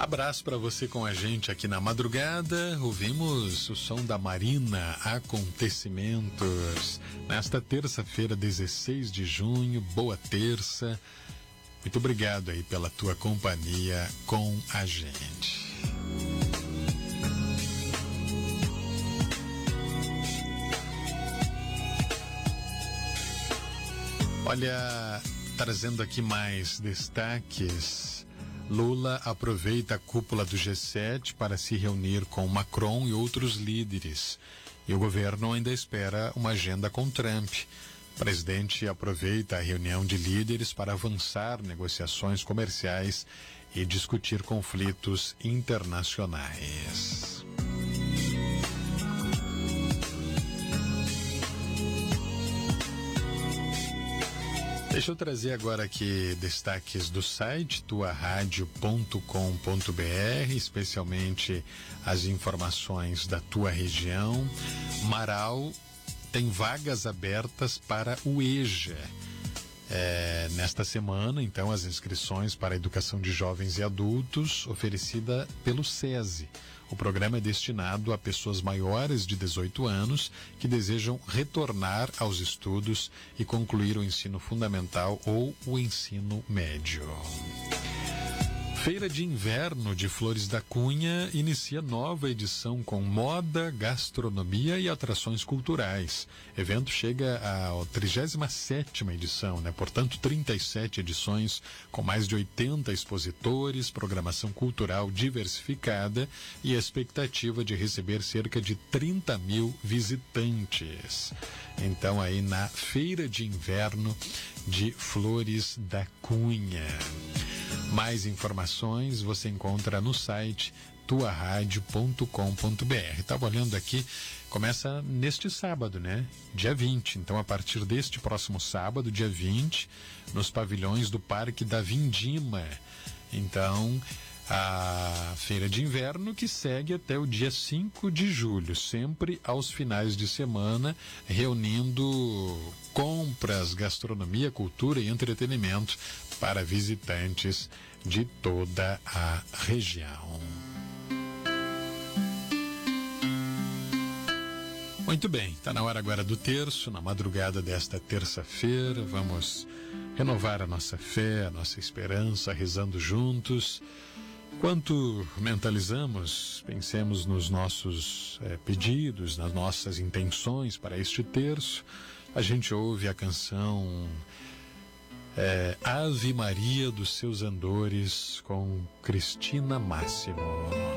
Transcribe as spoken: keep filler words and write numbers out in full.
Abraço para você com a gente aqui na madrugada. Ouvimos o som da Marina, Acontecimentos, nesta terça-feira, dezesseis de junho. Boa terça. Muito obrigado aí pela tua companhia com a gente. Olha, trazendo aqui mais destaques. Lula aproveita a cúpula do G sete para se reunir com Macron e outros líderes. E o governo ainda espera uma agenda com Trump. O presidente aproveita a reunião de líderes para avançar negociações comerciais e discutir conflitos internacionais. Deixa eu trazer agora aqui destaques do site tua rádio ponto com ponto b r, especialmente as informações da tua região. Marau tem vagas abertas para o EJA. É, nesta semana, então, as inscrições para a educação de jovens e adultos oferecida pelo SESI. O programa é destinado a pessoas maiores de dezoito anos que desejam retornar aos estudos e concluir o ensino fundamental ou o ensino médio. Feira de Inverno de Flores da Cunha inicia nova edição com moda, gastronomia e atrações culturais. O evento chega à trigésima sétima edição, né? Portanto, trinta e sete edições com mais de oitenta expositores, programação cultural diversificada e a expectativa de receber cerca de trinta mil visitantes. Então, aí na Feira de Inverno de Flores da Cunha. Mais informações você encontra no site tua rádio ponto com ponto b r. Estava olhando aqui, começa neste sábado, né? Dia vinte. Então, a partir deste próximo sábado, dia vinte, nos pavilhões do Parque da Vindima. Então, a Feira de Inverno que segue até o dia cinco de julho, sempre aos finais de semana, reunindo compras, gastronomia, cultura e entretenimento para visitantes de toda a região. Muito bem, está na hora agora do terço, na madrugada desta terça-feira. Vamos renovar a nossa fé, a nossa esperança, rezando juntos. Enquanto mentalizamos, pensemos nos nossos é, pedidos, nas nossas intenções para este terço. A gente ouve a canção é, Ave Maria dos Seus Andores com Cristina Máximo.